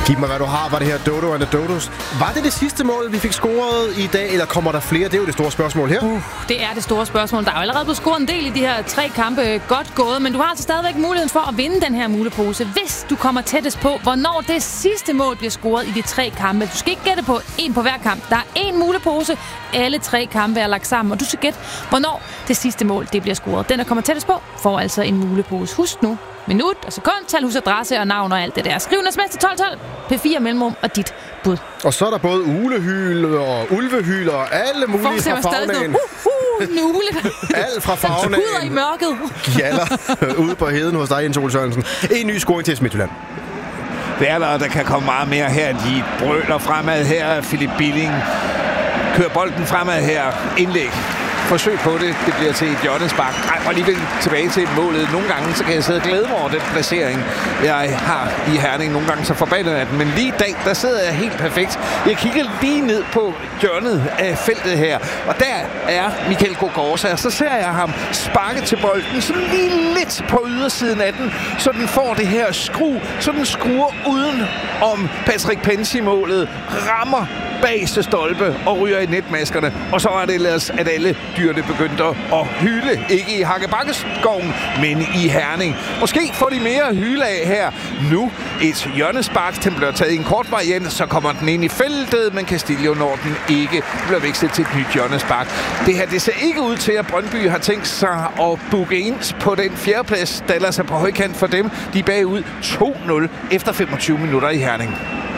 Giv mig, hvad du har. Var det her Dodo and the Dodos? Var det sidste mål, vi fik scoret i dag, eller kommer der flere? Det er jo det store spørgsmål her. Det er det store spørgsmål. Der er jo allerede blevet scoret en del i de her 3 kampe. Godt gået, men du har altså stadigvæk muligheden for at vinde den her mulepose, hvis du kommer tættest på, hvornår det sidste mål bliver scoret i de 3 kampe. Du skal ikke gætte på en på hver kamp. Der er 1 mulepose. Alle 3 kampe er lagt sammen, og du skal gætte, hvornår det sidste mål det bliver scoret. Den, der kommer tættest på, får altså en mulepose. Husk nu, minut og sekund, tal, husadresse og navn og alt det der. Skriv en sms til 1212, P4 mellemrum og dit bud. Og så er der både ulehyl og ulvehyl og alle mulige fra fagnagen. Nule. Alt fra fagnagen. Huder i mørket. Gjaller ude på heden hos dig, Jens Ole Sørensen. En ny scoring til Midtjylland. Det er der kan komme meget mere her. De brøler fremad her. Philip Billing kører bolden fremad her. Indlæg. Forsøg på det. Det bliver til et hjørnespark. Og alligevel tilbage til målet. Nogle gange så kan jeg sidde og glæde mig over den placering, jeg har i Herning. Nogle gange så forbandet af den. Men lige i dag, der sidder jeg helt perfekt. Jeg kigger lige ned på hjørnet af feltet her. Og der er Michael Gogorza. Så ser jeg ham sparke til bolden. Så lige lidt på ydersiden af den. Så den får det her skru. Så den skruer uden om Patrick Pensi-målet. Rammer bageste stolpe og ryger i netmaskerne. Og så er det ellers, at alle dyrene begyndte at hyle. Ikke i Hakkebakkeskoven, men i Herning. Måske får de mere hyle af her. Nu et hjørnespark. Den bliver taget i en kort variant, så kommer den ind i feltet, men Castillo når den ikke. Det bliver vekslet til et nyt hjørnespark. Det her, det ser ikke ud til, at Brøndby har tænkt sig at booke ind på den 4. plads, der ellers er på højkant for dem. De er bagud 2-0 efter 25 minutter i Herning.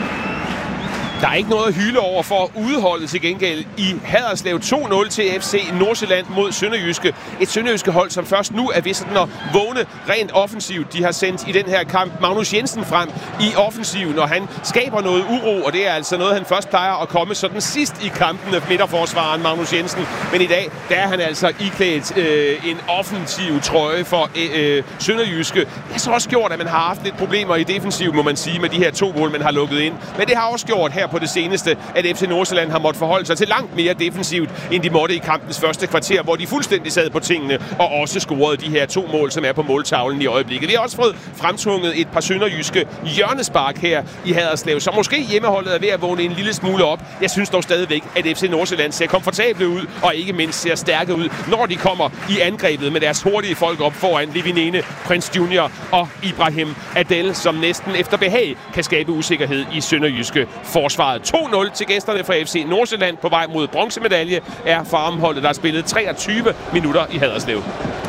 Der er ikke noget at hyle over for udholdet til gengæld i Haderslev. 2-0 til FC Nordsjælland mod Sønderjyske. Et Sønderjyske hold, som først nu er ved sådan at vågne rent offensivt. De har sendt i den her kamp Magnus Jensen frem i offensiven, og han skaber noget uro, og det er altså noget, han først plejer at komme sådan sidst i kampen af midterforsvaren Magnus Jensen. Men i dag, der er han altså iklædt en offensiv trøje for Sønderjyske. Det har så også gjort, at man har haft lidt problemer i defensiv, må man sige, med de her 2 mål, man har lukket ind. Men det har også gjort her på det seneste, at FC Nordsjælland har måttet forholde sig til langt mere defensivt, end de måtte i kampens første kvarter, hvor de fuldstændig sad på tingene og også scorede de her 2 mål, som er på måltavlen i øjeblikket. Vi har også fået fremtvunget et par sønderjyske hjørnespark her i Haderslev, så måske hjemmeholdet er ved at vågne en lille smule op. Jeg synes dog stadigvæk, at FC Nordsjælland ser komfortable ud, og ikke mindst ser stærke ud, når de kommer i angrebet med deres hurtige folk op foran Levinene, Prince Junior og Ibrahim Adel, som næsten efter behag kan skabe usikkerhed i sønderjyske forsvar. 2-0 til gæsterne fra FC Nordsjælland på vej mod bronzemedalje er farmholdet, der har spillet 23 minutter i Haderslev.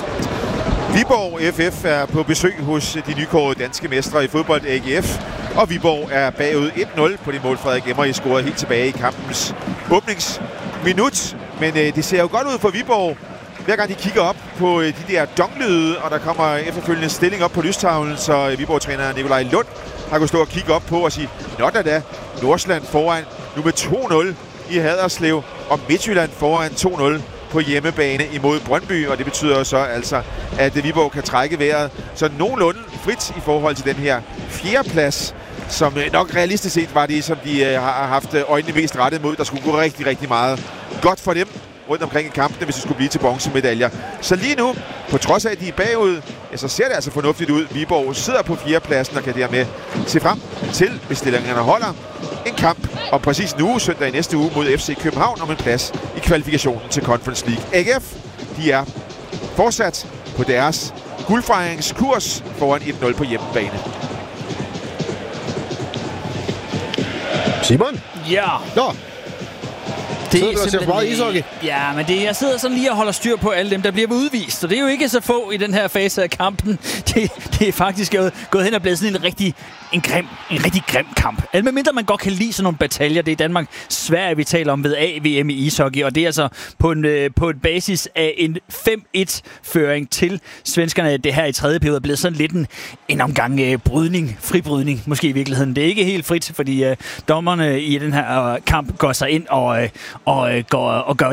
Viborg FF er på besøg hos de nykårede danske mestre i fodbold AGF, og Viborg er bagud 1-0 på det mål, Frederik Emmerich scorede helt tilbage i kampens åbningsminut. Men det ser jo godt ud for Viborg, hver gang de kigger op på de der donglyde, og der kommer efterfølgende stilling op på lystavlen, så Viborg-træner Nikolaj Lund har kunnet stå og kigge op på og sige, nå da, Nordsjælland foran nu med 2-0 i Haderslev, og Midtjylland foran 2-0 på hjemmebane imod Brøndby, og det betyder så altså, at Viborg kan trække vejret så nogenlunde frit i forhold til den her 4. plads, som nok realistisk set var det, som de har haft øjnene mest rettet mod. Der skulle gå rigtig, rigtig meget godt for dem rundt omkring i kampene, hvis det skulle blive til bronzemedaljer. Så lige nu, på trods af, at de er bagud, ja, så ser det altså fornuftigt ud. Viborg sidder på 4. pladsen og kan dermed se frem til, hvis stillingerne holder, en kamp om præcis en uge, søndag i næste uge, mod FC København om en plads i kvalifikationen til Conference League. AGF, de er fortsat på deres guldfejringskurs foran 1-0 på hjemmebane. Simon? Ja. Nå. Det er simpelthen... Ja, men jeg sidder sådan lige og holder styr på alle dem, der bliver udvist. Og det er jo ikke så få i den her fase af kampen. Det er faktisk gået hen og blevet sådan en rigtig grim kamp. Altså, medmindre man godt kan lide sådan nogle bataljer. Det er Danmark Sverige, vi taler om ved AVM i ishockey. Og det er altså på en basis af en 5-1-føring til svenskerne. Det her i 3. periode er blevet sådan lidt en omgang fribrydning, måske i virkeligheden. Det er ikke helt frit, fordi dommerne i den her kamp går sig ind og gør